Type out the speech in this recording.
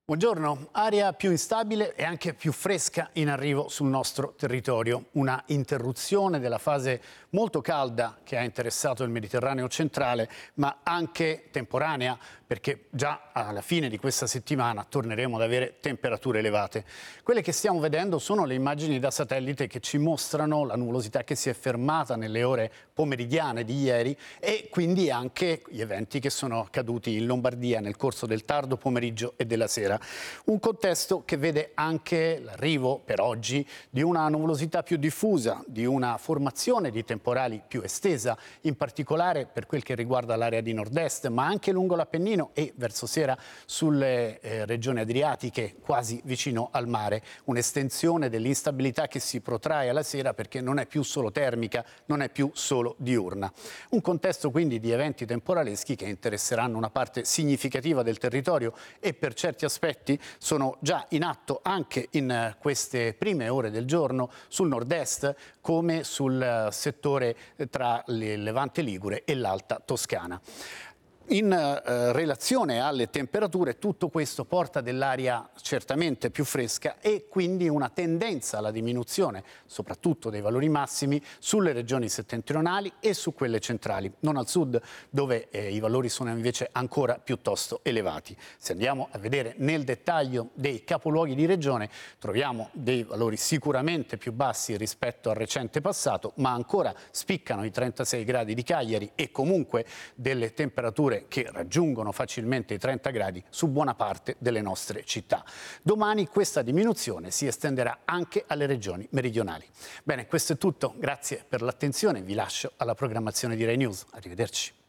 Buongiorno, aria più instabile e anche più fresca in arrivo sul nostro territorio. Una interruzione della fase molto calda che ha interessato il Mediterraneo centrale, ma anche temporanea, perché già alla fine di questa settimana torneremo ad avere temperature elevate. Quelle che stiamo vedendo sono le immagini da satellite che ci mostrano la nuvolosità che si è fermata nelle ore pomeridiane di ieri e quindi anche gli eventi che sono accaduti in Lombardia nel corso del tardo pomeriggio e della sera. Un contesto che vede anche l'arrivo per oggi di una nuvolosità più diffusa, di una formazione di temporali più estesa, in particolare per quel che riguarda l'area di nord-est, ma anche lungo l'Appennino e verso sera sulle regioni adriatiche, quasi vicino al mare. Un'estensione dell'instabilità che si protrae alla sera perché non è più solo termica, non è più solo diurna. Un contesto quindi di eventi temporaleschi che interesseranno una parte significativa del territorio e per certi aspetti sono già in atto anche in queste prime ore del giorno sul nord-est come sul settore tra il Levante Ligure e l'Alta Toscana. In relazione alle temperature tutto questo porta dell'aria certamente più fresca e quindi una tendenza alla diminuzione soprattutto dei valori massimi sulle regioni settentrionali e su quelle centrali, non al sud dove i valori sono invece ancora piuttosto elevati. Se andiamo a vedere nel dettaglio dei capoluoghi di regione troviamo dei valori sicuramente più bassi rispetto al recente passato, ma ancora spiccano i 36 gradi di Cagliari e comunque delle temperature che raggiungono facilmente i 30 gradi su buona parte delle nostre città. Domani questa diminuzione si estenderà anche alle regioni meridionali. Bene, questo è tutto. Grazie per l'attenzione. Vi lascio alla programmazione di Rai News. Arrivederci.